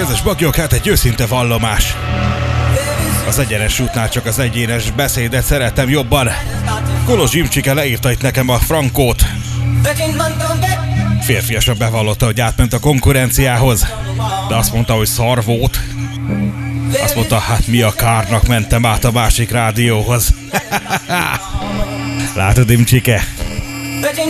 Kedves bagyok, hát egy őszinte vallomás. Az egyenes útnál csak az egyénes beszédet szeretem jobban. Kolos Imcsike leírta itt nekem a frankót. Férfiasan bevallotta, hogy átment a konkurenciához, de azt mondta, hogy szar volt. Azt mondta, hát mi a kárnak mentem át a másik rádióhoz. Látod, Imcsike?